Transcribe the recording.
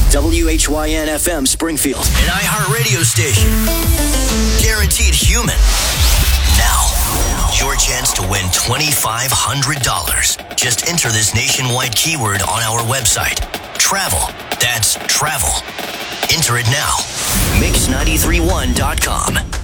WHYN-FM Springfield. An iHeartRadio station. Guaranteed human. Now, your chance to win $2,500. Just enter this nationwide keyword on our website. Travel. That's travel. Enter it now. Mix931.com.